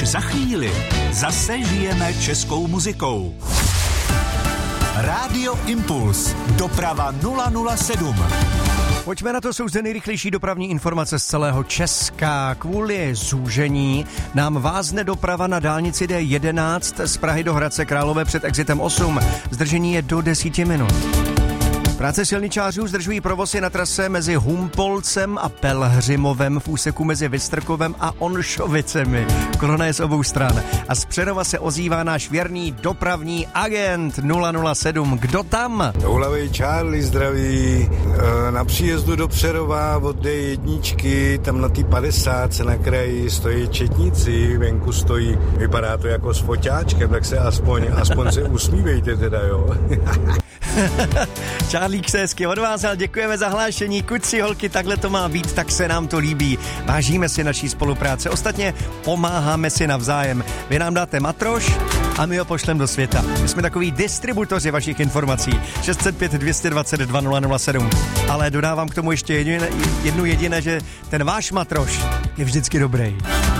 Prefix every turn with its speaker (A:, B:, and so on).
A: za chvíli zase žijeme českou muzikou. Rádio Impuls. Doprava 007.
B: Pojďme na to, jsou zde nejrychlejší dopravní informace z celého Česka. Kvůli zúžení nám vázne doprava na dálnici D11 z Prahy do Hradce Králové před exitem 8. Zdržení je do 10 minut. Práce silničářů zdržují provozy na trase mezi Humpolcem a Pelhřimovem v úseku mezi Vystrkovem a Onšovicemi. Kolona je z obou stran. A z Přerova se ozývá náš věrný dopravní agent 007. Kdo tam?
C: Toulavej Charlie zdraví. Na příjezdu do Přerova od D1, tam na té 50 na kraji stojí četníci, venku stojí, vypadá to jako s foťáčkem, tak se aspoň se usmívejte teda, jo.
B: Čárlík se hezky odvázal, děkujeme za hlášení, kuci holky, takhle to má být, tak se nám to líbí. Vážíme si naší spolupráce, ostatně pomáháme si navzájem. Vy nám dáte matroš a my ho pošlem do světa. My jsme takový distributoři vašich informací. 605 222 007. Ale dodávám k tomu ještě jedno jediné, že ten váš matroš je vždycky dobrý.